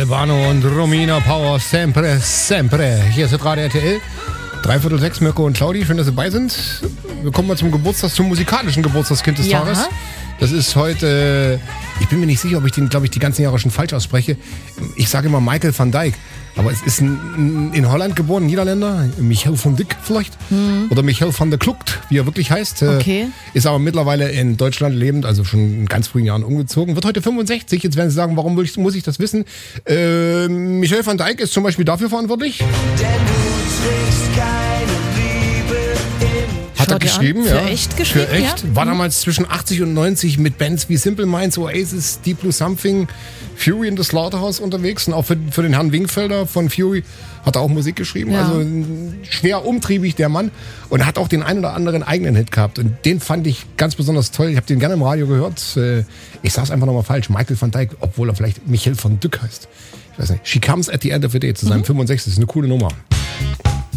Albano und Romina Power, sempre, sempre. Hier ist Radio RTL. 5:45, Mirko und Claudi, schön, dass Sie dabei sind. Wir kommen mal zum musikalischen Geburtstagskind des Tages. Das ist heute, ich bin mir nicht sicher, ob ich den, glaube ich, die ganzen Jahre schon falsch ausspreche. Ich sage immer Michael van Dijk. Aber es ist ein in Holland geborener Niederländer, Michiel van Dijk vielleicht. Oder Michiel van der Klugt, wie er wirklich heißt. Okay. Ist aber mittlerweile in Deutschland lebend, also schon in ganz frühen Jahren umgezogen. Wird heute 65. Jetzt werden Sie sagen, warum muss ich das wissen? Michiel van Dijk ist zum Beispiel dafür verantwortlich. Denn du trägst keine Liebe in. Hat er geschrieben, Für ja. echt geschrieben, Für echt. ja. War damals zwischen 80 und 90 mit Bands wie Simple Minds, Oasis, Deep Blue Something, Fury in the Slaughterhouse unterwegs. Und auch für den Herrn Wingfelder von Fury hat er auch Musik geschrieben. Ja. Also schwer umtriebig, der Mann. Und hat auch den einen oder anderen eigenen Hit gehabt. Und den fand ich ganz besonders toll. Ich habe den gerne im Radio gehört. Ich sag's einfach nochmal falsch. Michael van Dijk, obwohl er vielleicht Michiel van Dijk heißt. Ich weiß nicht. She Comes at the End of the Day zu seinem 65. Das ist eine coole Nummer.